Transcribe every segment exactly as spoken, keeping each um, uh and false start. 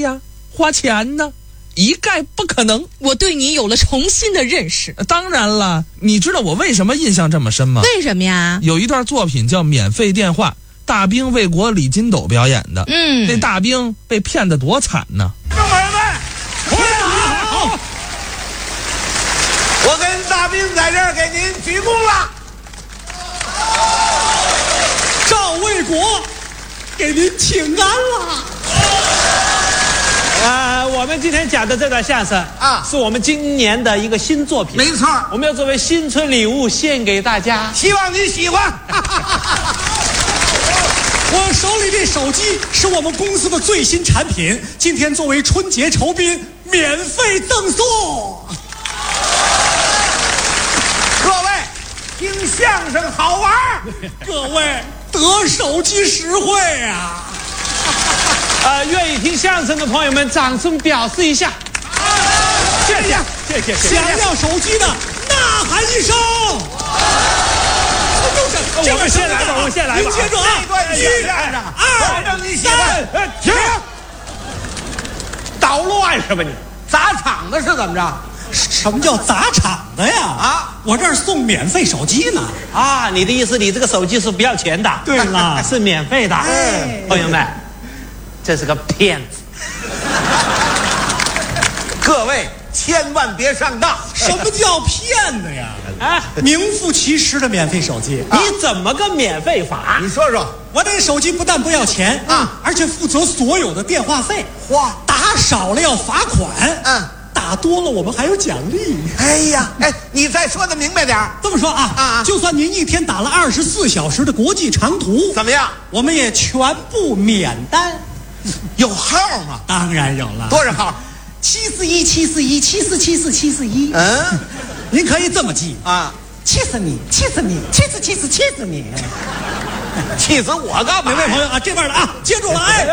呀，花钱呢，一概不可能。 我对你有了重新的认识。 当然了，你知道我为什么印象这么深吗？ 为什么呀？ 有一段作品叫《免费电话》，大兵卫国李金斗表演的。 嗯， 那大兵被骗得多惨呢！ 众朋友们，伙计好！我跟大兵在这儿给您鞠躬了。 赵卫国，给您请安了。 呃，我们今天讲的这段相声啊是我们今年的一个新作品。 没错， 我们要作为新春礼物献给大家。 希望你喜欢。 我手里这手机是我们公司的最新产品，今天作为春节酬宾，免费赠送。 各位，听相声好玩， 各位得手机实惠啊！ 呃，愿意听相声的朋友们，掌声表示一下。谢谢，谢谢，谢谢。 想要手机的，呐喊一声。 我们先来吧，我们先来吧。 您接着啊， 这段新相声，保证你喜欢。 停！捣乱是吧你？ 砸场子是怎么着？ 什么叫砸场的呀？ 啊， 我这儿送免费手机呢。 啊，你的意思，你这个手机是不要钱的？ 对了是免费的。 哎朋友们，这是个骗子。 各位千万别上当。 什么叫骗子呀？ 啊， 名副其实的免费手机。 你怎么个免费法？ 你说说， 我这手机不但不要钱啊， 而且负责所有的电话费。 花打少了要罚款， 嗯， 打多了我们还有奖励。 哎呀，哎，你再说的明白点儿。 这么说啊啊就算您一天打了二十四小时的国际长途， 怎么样？ 我们也全部免单。 有号吗？ 当然有了， 多少号？ 七四一七四一七四七四七四一。 嗯， 您可以这么记啊， 气死你，气死你，气死气死气死你！ 气死我干嘛呀？ 每位朋友啊，这边的啊，接住了，哎，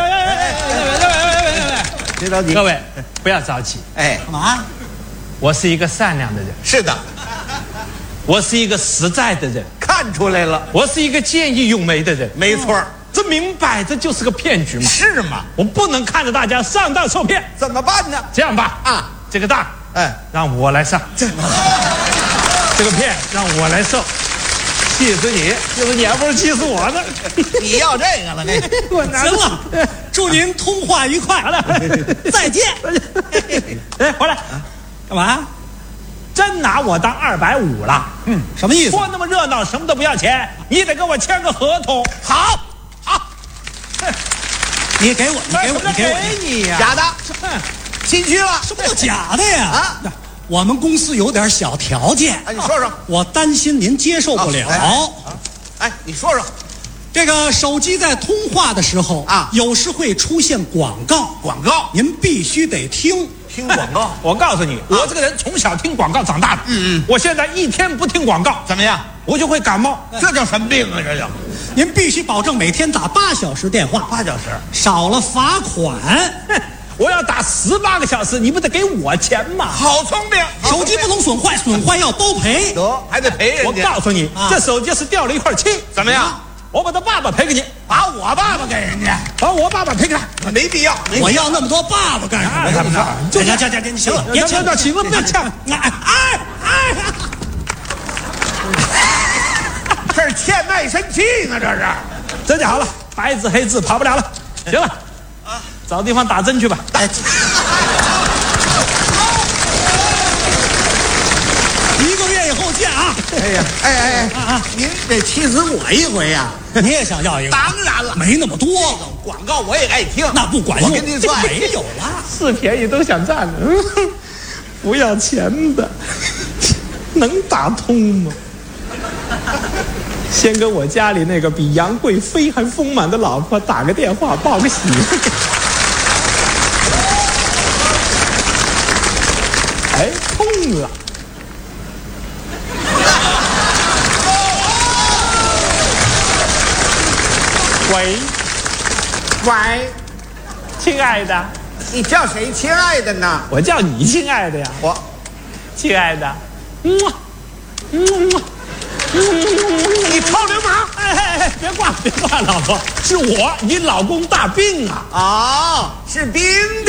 别着急各位不要着急， 哎， 干嘛？ 我是一个善良的人， 是的， 我是一个实在的人， 看出来了， 我是一个见义勇为的人。 没错儿， 这明摆着就是个骗局嘛！ 是吗？ 我不能看着大家上当受骗。 怎么办呢？ 这样吧， 啊， 这个当， 哎， 让我来上，这个骗让我来受，气死你！就是你还不如气死我呢！ 你要这个了，这我难行了，祝您通话愉快，再见。 哎，回来， 干嘛？ 真拿我当二百五了？ 嗯，什么意思？ 说那么热闹，什么都不要钱，你得跟我签个合同。 好，好， 你给我，你给我，你给我， 给你呀！ 假的，心虚了。 什么叫假的呀？ 啊， 我们公司有点小条件， 哎，你说说， 我担心您接受不了。 哎，你说说， 这个手机在通话的时候啊有时会出现广告， 广告， 您必须得听。 听广告我告诉你，我这个人从小听广告长大的。 嗯嗯， 我现在一天不听广告， 怎么样？ 我就会感冒。 这叫什么病啊？这叫您必须保证每天打八小时电话， 八小时。 少了罚款。 哼，我要打十八个小时，你不得给我钱吗？ 好聪明， 手机不能损坏，损坏要包赔。 得还得赔人家。 我告诉你， 啊这手机是掉了一块漆， 怎么样？ 我把他爸爸赔给你， 把我爸爸给人家， 把我爸爸赔给他。 没必要。没必要我要那么多爸爸干什么？ 怎么着？ 就行行行行，行了，别抢， 别行了，别抢！ 哎哎哎！ 这是欠卖身契呢，这是。 这就好了，白纸黑字跑不了了。行了，啊，找地方打针去吧。 哎，一个月以后见啊！ 哎呀，哎哎哎，您得气死我一回呀！ 你也想要一个？ 当然了， 没那么多， 广告我也爱听， 那不管用。 我跟您说， 没有了。 是便宜都想占的，不要钱的，能打通吗？先跟我家里那个比杨贵妃还丰满的老婆打个电话报个喜。哎，通了。喂， 喂， 亲爱的， 你叫谁亲爱的呢？ 我叫你亲爱的呀， 我， 亲爱的，嗯，嗯。 你臭流氓！ 哎哎哎，别挂别挂，老婆，是我，你老公大病啊！ 哦，是冰冰。